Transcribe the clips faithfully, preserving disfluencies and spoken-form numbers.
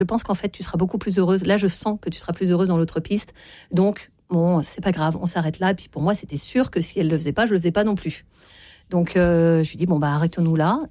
Je pense qu'en fait, tu seras beaucoup plus heureuse. Là, je sens que tu seras plus heureuse dans l'autre piste. Donc, bon, c'est pas grave, on s'arrête là. Et puis pour moi, c'était sûr que si elle le faisait pas, je le faisais pas non plus. Donc, euh, je lui dis, bon, bah, arrêtons-nous là.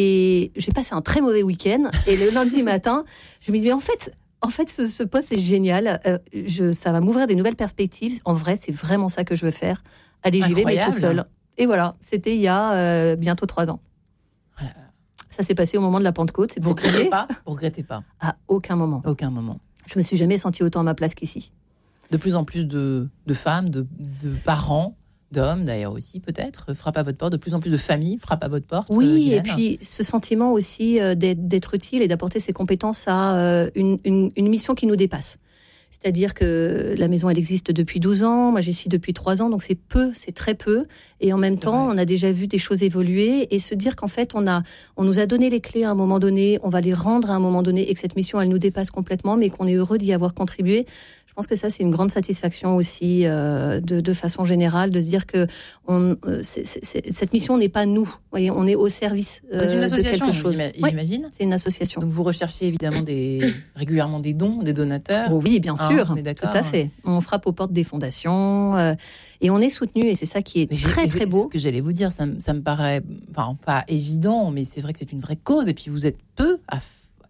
Et j'ai passé un très mauvais week-end. Et le lundi matin, je me dis, mais en fait, en fait ce, ce poste, c'est génial. Euh, je, ça va m'ouvrir des nouvelles perspectives. En vrai, c'est vraiment ça que je veux faire. Allez, j'y vais, mais tout seul. Et voilà, c'était il y a euh, bientôt trois ans. Voilà. Ça s'est passé au moment de la Pentecôte. Vous ne regrettez pas Vous regrettez pas À aucun moment. Aucun moment. Je me suis jamais sentie autant à ma place qu'ici. De plus en plus de, de femmes, de, de parents, d'hommes d'ailleurs aussi peut-être, frappent à votre porte. De plus en plus de familles frappent à votre porte. Oui, euh, et puis ce sentiment aussi euh, d'être, d'être utile et d'apporter ses compétences à euh, une, une, une mission qui nous dépasse. C'est-à-dire que la maison, elle existe depuis douze ans, moi j'y suis depuis trois ans, donc c'est peu, c'est très peu. Et en même c'est temps, vrai. On a déjà vu des choses évoluer et se dire qu'en fait, on, a, on nous a donné les clés à un moment donné, on va les rendre à un moment donné et que cette mission, elle nous dépasse complètement, mais qu'on est heureux d'y avoir contribué. Je pense que ça, c'est une grande satisfaction aussi, euh, de, de façon générale, de se dire que on, euh, c'est, c'est, cette mission n'est pas nous. Vous voyez, on est au service euh, c'est une association, de quelque chose. J'imagine. Oui, c'est une association. Donc vous recherchez évidemment des, régulièrement des dons, des donateurs. Oh oui, bien sûr, hein, tout à fait. On frappe aux portes des fondations euh, et on est soutenu. Et c'est ça qui est mais très très beau. Ce que j'allais vous dire, ça, ça me paraît, enfin pas évident, mais c'est vrai que c'est une vraie cause. Et puis vous êtes peu à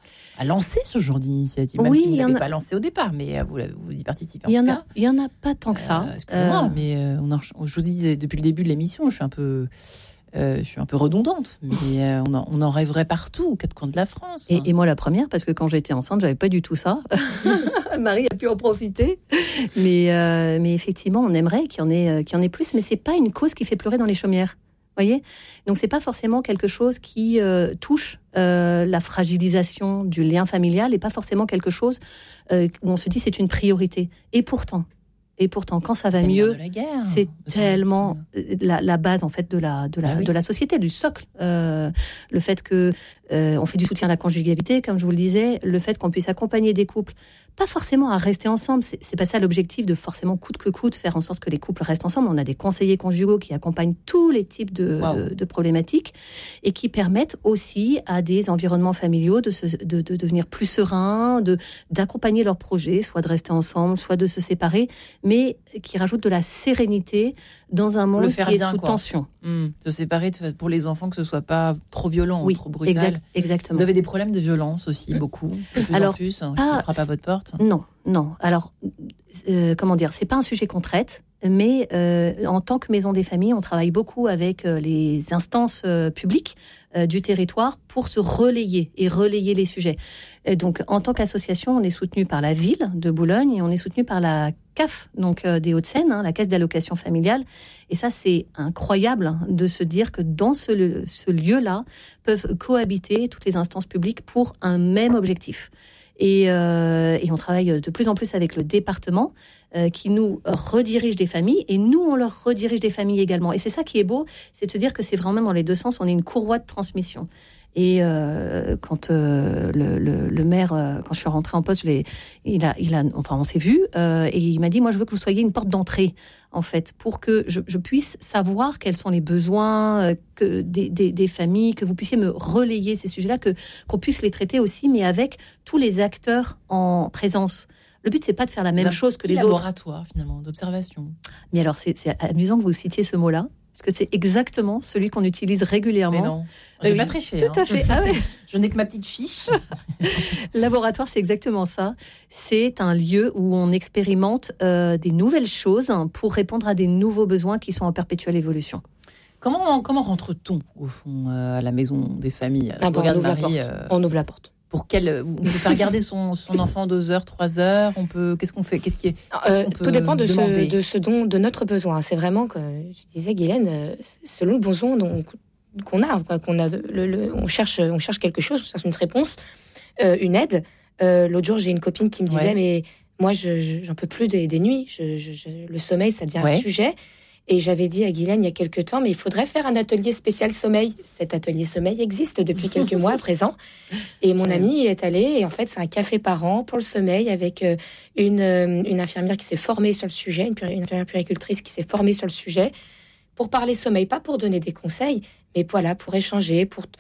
à lancer ce genre d'initiative, même oui, si vous ne l'avez a... pas lancé au départ, mais vous, vous y participez en il y en tout a, cas. Il y en a pas tant que ça. Euh, excusez-moi, euh... mais euh, on a, je vous dis depuis le début de l'émission, je suis un peu, euh, je suis un peu redondante, mais euh, on, en, on en rêverait partout, aux quatre coins de la France. Et, et moi la première, parce que quand j'étais enceinte, j'avais pas du tout ça. Marie a pu en profiter, mais, euh, mais effectivement, on aimerait qu'il y en ait, qu'il y en ait plus, mais c'est pas une cause qui fait pleurer dans les chaumières. Voyez, donc c'est pas forcément quelque chose qui euh, touche euh, la fragilisation du lien familial et pas forcément quelque chose euh, où on se dit c'est une priorité. Et pourtant, et pourtant, quand ça va c'est mieux, guerre, c'est tellement la, la base en fait de la de la ah oui. de la société, du socle. Euh, le fait que euh, on fait du soutien à la conjugalité, comme je vous le disais, le fait qu'on puisse accompagner des couples. Pas forcément à rester ensemble, c'est, c'est pas ça l'objectif de forcément coûte que coûte faire en sorte que les couples restent ensemble. On a des conseillers conjugaux qui accompagnent tous les types de, wow. de, de problématiques et qui permettent aussi à des environnements familiaux de, se, de, de devenir plus sereins, de, d'accompagner leurs projets, soit de rester ensemble, soit de se séparer, mais qui rajoutent de la sérénité dans un monde qui est bien, sous quoi. tension. Mmh. Se séparer pour les enfants, que ce soit pas trop violent oui, ou trop brutal. Exact, exactement. Vous avez des problèmes de violence aussi, beaucoup, de plus Alors, en plus, hein, pas, qui frappent à votre porte. Non, non. Alors, euh, comment dire, c'est pas un sujet qu'on traite, mais euh, en tant que maison des familles, on travaille beaucoup avec euh, les instances euh, publiques euh, du territoire pour se relayer et relayer les sujets. Et donc, en tant qu'association, on est soutenu par la ville de Boulogne et on est soutenu par la C A F, donc euh, des Hauts-de-Seine, hein, la Caisse d'allocation familiale. Et ça, c'est incroyable hein, de se dire que dans ce, ce lieu-là peuvent cohabiter toutes les instances publiques pour un même objectif. Et, euh, et on travaille de plus en plus avec le département euh, qui nous redirige des familles et nous, on leur redirige des familles également. Et c'est ça qui est beau, c'est de se dire que c'est vraiment dans les deux sens, on est une courroie de transmission. Et euh, quand euh, le, le, le maire, euh, quand je suis rentrée en poste, je l'ai, il a, il a, enfin, on s'est vu euh, et il m'a dit, moi, je veux que vous soyez une porte d'entrée, en fait, pour que je, je puisse savoir quels sont les besoins euh, que des, des, des familles, que vous puissiez me relayer ces sujets-là, que qu'on puisse les traiter aussi, mais avec tous les acteurs en présence. Le but, c'est pas de faire la même chose que les autres. Laboratoire, finalement, d'observation. Mais alors, c'est, c'est amusant que vous citiez ce mot-là. Parce que c'est exactement celui qu'on utilise régulièrement. Mais non, j'ai oui, pas triché. Tout hein. à fait. Ah ouais. Je n'ai que ma petite fiche. Laboratoire, c'est exactement ça. C'est un lieu où on expérimente euh, des nouvelles choses pour répondre à des nouveaux besoins qui sont en perpétuelle évolution. Comment, comment rentre-t-on, au fond, euh, à la maison des familles ? Ah bon, on, ouvre Marie, euh... on ouvre la porte. Pour quelle, on peut faire garder son, son enfant deux heures, trois heures. On peut, qu'est-ce qu'on fait, qu'est-ce qui est, qu'est-ce euh, qu'on peut Tout dépend de demander ce, de ce dont, de notre besoin. C'est vraiment, comme tu disais, Guylaine, selon le besoin dont, qu'on a, quoi, qu'on a, le, le, on cherche, on cherche quelque chose, on cherche une réponse, euh, une aide. Euh, l'autre jour, j'ai une copine qui me disait, ouais. mais moi, je, je, j'en peux plus des, des nuits. Je, je, je, le sommeil, ça devient ouais. un sujet. Et j'avais dit à Guylaine il y a quelques temps, mais il faudrait faire un atelier spécial sommeil. Cet atelier sommeil existe depuis quelques mois à présent. Et mon ami il est allé, et en fait, c'est un café par an pour le sommeil avec une, une infirmière qui s'est formée sur le sujet, une, une infirmière puéricultrice qui s'est formée sur le sujet, pour parler sommeil, pas pour donner des conseils, mais voilà, pour échanger, pour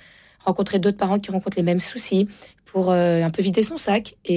rencontrer d'autres parents qui rencontrent les mêmes soucis, pour euh, un peu vider son sac et